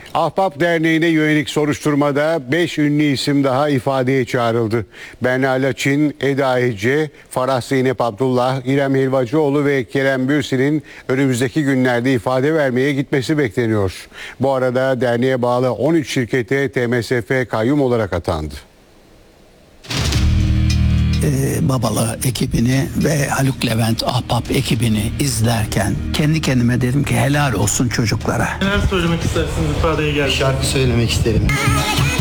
Ahbap Derneği'ne yönelik soruşturmada 5 ünlü isim daha ifadeye çağrıldı. Berna Laçin, Eda Ece, Farah Zeynep Abdullah, İrem Helvacıoğlu ve Kerem Bürsin'in önümüzdeki günlerde ifade vermeye gitmesi bekleniyor. Bu arada derneğe bağlı 13 şirkete TMSF kayyum olarak atandı. Babalı ekibini ve Haluk Levent Ahbap ekibini izlerken kendi kendime dedim ki helal olsun çocuklara. Neler söylemek istersiniz ifadeye geldi? Şarkı söylemek isterim.